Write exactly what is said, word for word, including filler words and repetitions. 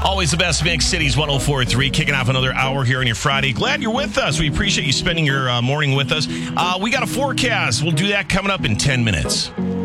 Always the best mix, Cities one oh four point three, kicking off another hour here on your Friday. Glad you're with us. We appreciate you spending your uh, morning with us. Uh, we got a forecast. We'll do that coming up in ten minutes.